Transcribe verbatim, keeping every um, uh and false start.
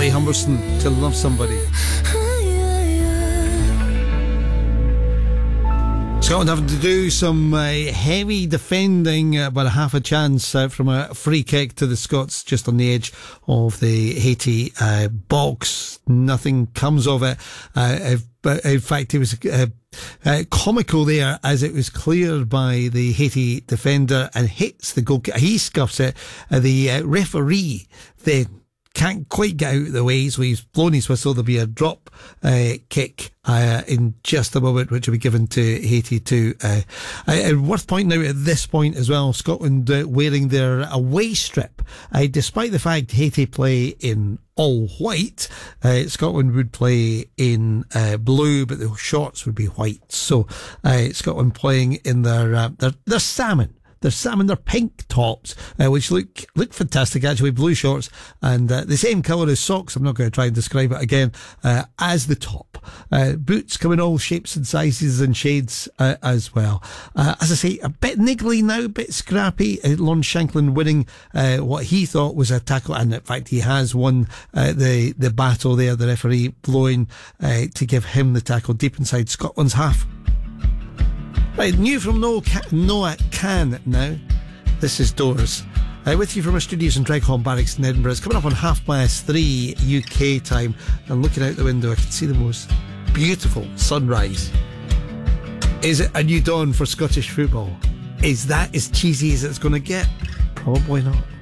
Ray Humberson, To Love Somebody. Scotland having to do some uh, heavy defending, uh, but a half a chance uh, from a free kick to the Scots just on the edge of the Haiti uh, box. Nothing comes of it. Uh, but in fact, it was uh, uh, comical there as it was cleared by the Haiti defender and hits the goalkeeper. He scuffs it. Uh, the uh, referee then can't quite get out of the way, so he's blown his whistle. There'll be a drop uh, kick uh, in just a moment, which will be given to Haiti too. Uh, uh, worth pointing out at this point as well, Scotland uh, wearing their away strip. Uh, despite the fact Haiti play in all white, uh, Scotland would play in uh, blue, but the shorts would be white. So uh, Scotland playing in their, uh, their, their salmon. They're salmon, they're pink tops, uh, which look look fantastic actually, blue shorts, and uh, the same colour as socks. I'm not going to try and describe it again, uh, as the top. Uh, boots come in all shapes and sizes and shades uh, as well. Uh, as I say, a bit niggly now, a bit scrappy. Uh, Lon Shanklin winning uh, what he thought was a tackle, and in fact he has won uh, the, the battle there, the referee blowing uh, to give him the tackle deep inside Scotland's half. Right, new from Noah Can now. This is Doors. Uh, with you from our studios in Dreghorn Barracks in Edinburgh. It's coming up on half past three U K time. And looking out the window, I can see the most beautiful sunrise. Is it a new dawn for Scottish football? Is that as cheesy as it's going to get? Probably not.